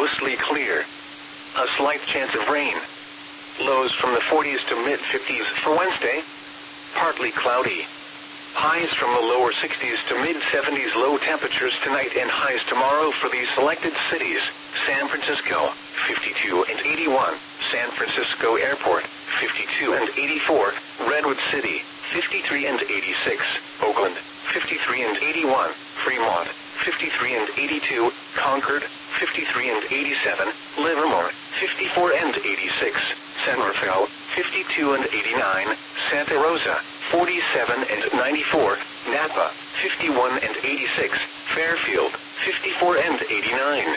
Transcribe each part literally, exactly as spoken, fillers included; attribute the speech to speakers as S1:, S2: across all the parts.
S1: mostly clear. A slight chance of rain. Lows from the forties to mid-fifties for Wednesday. Partly cloudy. Highs from the lower sixties to mid-seventies. Low temperatures tonight and highs tomorrow for these selected cities. San Francisco, fifty-two and eighty-one. San Francisco Airport, fifty-two and eighty-four. Redwood City, fifty-three and eighty-six. Oakland, fifty-three and eighty-one. Fremont, fifty-three and eighty-two. Concord, fifty-three and eighty-seven. Livermore, fifty-four and eighty-six. San Rafael, fifty-two and eighty-nine. Santa Rosa, forty-seven and ninety-four. Napa, fifty-one and eighty-six. Fairfield, fifty-four and eighty-nine.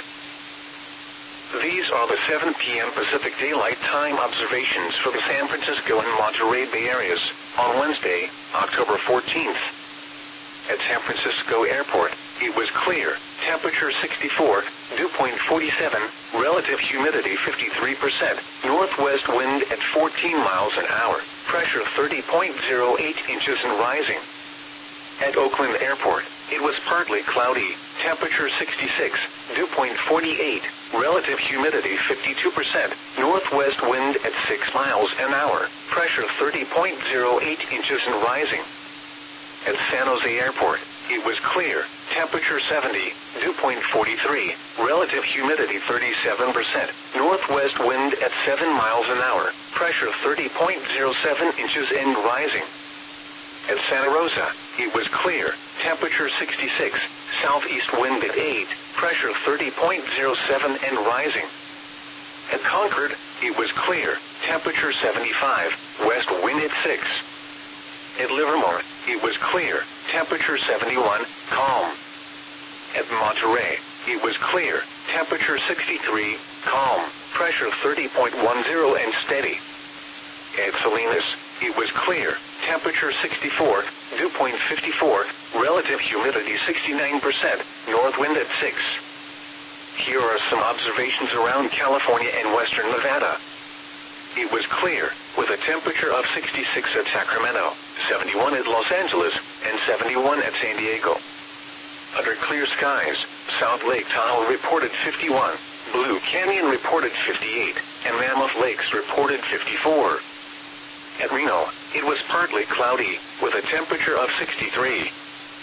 S1: These are the seven p m Pacific Daylight Time observations for the San Francisco and Monterey Bay areas on Wednesday, October fourteenth. At San Francisco Airport, it was clear, temperature sixty-four, dew point forty-seven, relative humidity fifty-three percent, northwest wind at fourteen miles an hour, pressure thirty point zero eight inches and rising. At Oakland Airport, it was partly cloudy, temperature sixty-six, dew point forty-eight, relative humidity fifty-two percent, northwest wind at six miles an hour, pressure thirty point zero eight inches and rising. At San Jose Airport, it was clear, temperature seventy, dew point forty-three, relative humidity thirty-seven percent, northwest wind at seven miles an hour, pressure thirty point zero seven inches and rising. At Santa Rosa, it was clear, temperature sixty-six, southeast wind at eight, pressure thirty point zero seven and rising. At Concord, it was clear, temperature seventy-five, west wind at six. At Livermore, it was clear, temperature seventy-one, calm. At Monterey, it was clear, temperature sixty-three, calm, pressure thirty point one zero and steady. At Salinas, it was clear, temperature sixty-four, dew point fifty-four, relative humidity sixty-nine percent, north wind at six. Here are some observations around California and western Nevada. It was clear, with a temperature of sixty-six at Sacramento, seventy-one at Los Angeles, and seventy-one at San Diego. Under clear skies, South Lake Tahoe reported fifty-one, Blue Canyon reported fifty-eight, and Mammoth Lakes reported fifty-four. At Reno, it was partly cloudy, with a temperature of sixty-three.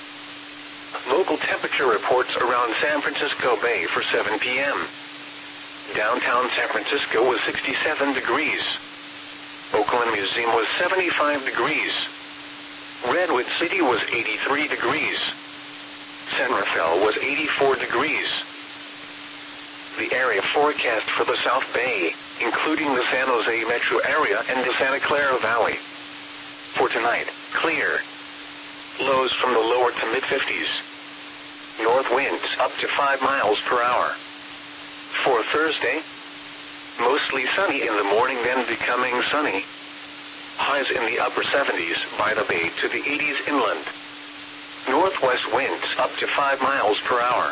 S1: Local temperature reports around San Francisco Bay for seven p m Downtown San Francisco was sixty-seven degrees. Oakland Museum was seventy-five degrees. Redwood City was eighty-three degrees. San Rafael was eighty-four degrees. The area forecast for the South Bay, including the San Jose metro area and the Santa Clara Valley. For tonight, clear. Lows from the lower to mid-fifties. North winds up to five miles per hour. For Thursday, mostly sunny in the morning, then becoming sunny. Highs in the upper seventies by the bay to the eighties inland. Northwest winds up to five miles per hour.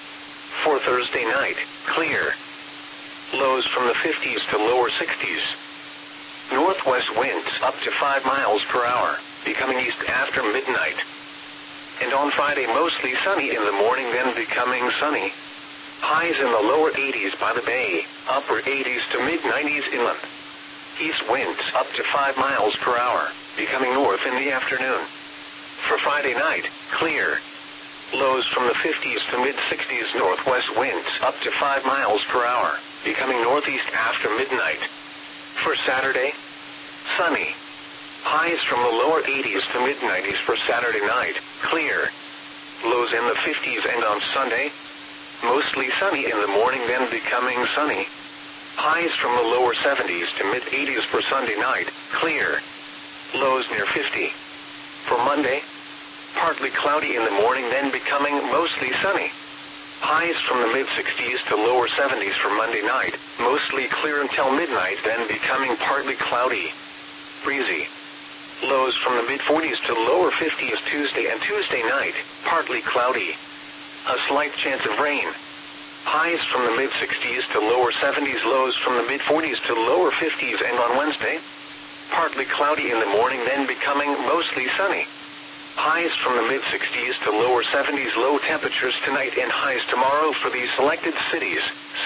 S1: For Thursday night, clear. Lows from the fifties to lower sixties. Northwest winds up to five miles per hour, becoming east after midnight. And on Friday, mostly sunny in the morning, then becoming sunny. Highs in the lower eighties by the bay, upper eighties to mid-nineties inland. East winds up to five miles per hour, becoming north in the afternoon. For Friday night, clear. Lows from the fifties to mid-sixties, northwest winds up to five miles per hour, becoming northeast after midnight. For Saturday, sunny. Highs from the lower eighties to mid-nineties for Saturday night, clear. Lows in the fifties, and on Sunday, mostly sunny in the morning, then becoming sunny. Highs from the lower seventies to mid-eighties for Sunday night, clear. Lows near fifty. For Monday, partly cloudy in the morning, then becoming mostly sunny. Highs from the mid-sixties to lower seventies for Monday night, mostly clear until midnight, then becoming partly cloudy. Breezy. Lows from the mid-forties to lower fifties Tuesday and Tuesday night, partly cloudy. A slight chance of rain. Highs from the mid-sixties to lower seventies, lows from the mid-forties to lower fifties, and on Wednesday, partly cloudy in the morning, then becoming mostly sunny. Highs from the mid-sixties to lower seventies, low temperatures tonight and highs tomorrow for these selected cities.